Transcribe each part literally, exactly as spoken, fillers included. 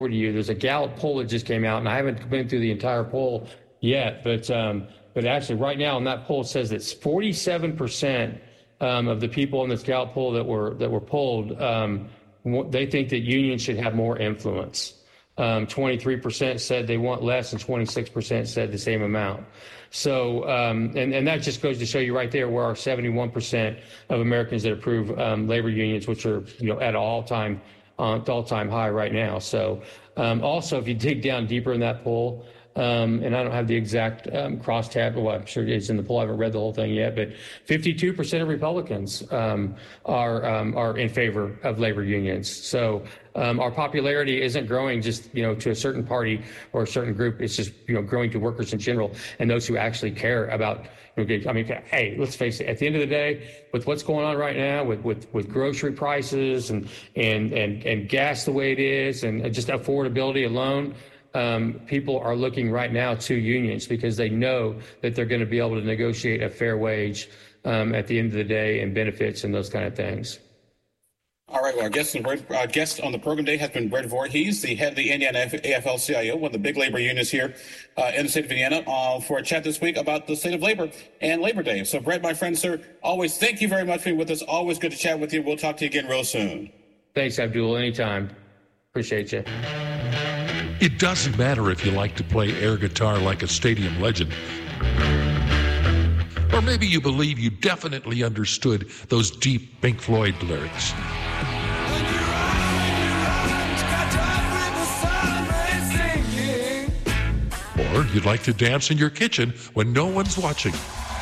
to you. There's a Gallup poll that just came out, and I haven't been through the entire poll yet, but um, but actually right now in that poll it says that forty-seven percent um, of the people in this Gallup poll that were that were polled, um, they think that unions should have more influence. Um, twenty-three percent said they want less, and twenty-six percent said the same amount. So, um, and, and that just goes to show you right there where our seventy-one percent of Americans that approve um, labor unions, which are, you know, at an all-time uh, all-time high right now. So, um, also, if you dig down deeper in that poll, um, and I don't have the exact um, crosstab, well, I'm sure it's in the poll. I haven't read the whole thing yet, but fifty-two percent of Republicans um, are um, are in favor of labor unions. So. Um, our popularity isn't growing just, you know, to a certain party or a certain group. It's just, you know, growing to workers in general and those who actually care about, you know, I mean, hey, let's face it, at the end of the day, with what's going on right now with, with, with grocery prices and, and, and, and gas the way it is and just affordability alone, um, people are looking right now to unions because they know that they're going to be able to negotiate a fair wage um, at the end of the day and benefits and those kind of things. All right, well, our guest, our guest on the program today has been Brett Voorhees, the head of the Indiana A F L C I O, one of the big labor unions here uh, in the state of Indiana, uh, for a chat this week about the state of labor and Labor Day. So, Brett, my friend, sir, always thank you very much for being with us. Always good to chat with you. We'll talk to you again real soon. Thanks, Abdul. Anytime. Appreciate you. It doesn't matter if you like to play air guitar like a stadium legend. Or maybe you believe you definitely understood those deep Pink Floyd lyrics. Or you'd like to dance in your kitchen when no one's watching.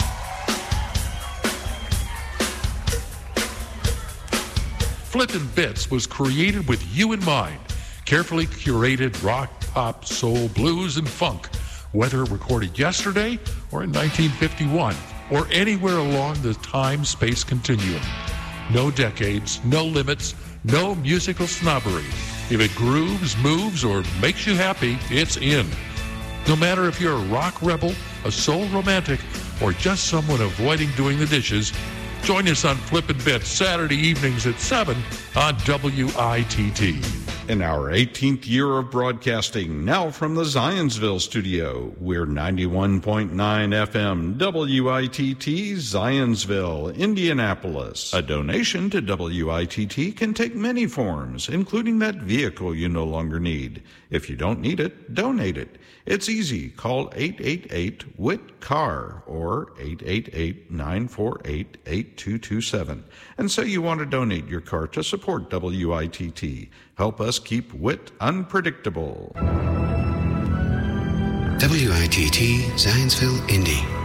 Flippin' Bits was created with you in mind. Carefully curated rock, pop, soul, blues, and funk. Whether recorded yesterday or in nineteen fifty-one or anywhere along the time-space continuum. No decades, no limits, no musical snobbery. If it grooves, moves, or makes you happy, it's in. No matter if you're a rock rebel, a soul romantic, or just someone avoiding doing the dishes, join us on Flippin' Bits Saturday evenings at seven on W I T T. In our eighteenth year of broadcasting, now from the Zionsville studio, we're ninety-one point nine F M, W I T T, Zionsville, Indianapolis. A donation to W I T T can take many forms, including that vehicle you no longer need. If you don't need it, donate it. It's easy. Call eight eight eight, W I T, C A R or eight eight eight, nine four eight, eight two two seven. And say you want to donate your car to support W I T T. Help us keep W I T unpredictable. W I T T, Zionsville, Indy.